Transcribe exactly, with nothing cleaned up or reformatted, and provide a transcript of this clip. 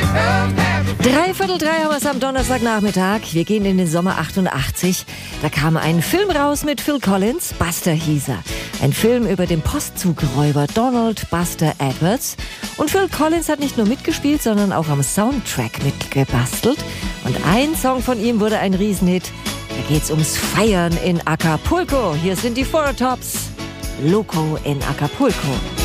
Dreiviertel drei haben wir es am Donnerstagnachmittag. Wir gehen in den Sommer achtundachtzig. Da kam ein Film raus mit Phil Collins, Buster hieß er. Ein Film über den Postzugräuber Donald Buster Edwards. Und Phil Collins hat nicht nur mitgespielt, sondern auch am Soundtrack mitgebastelt. Und ein Song von ihm wurde ein Riesenhit. Da geht's ums Feiern in Acapulco. Hier sind die Four Tops. Loco in Acapulco.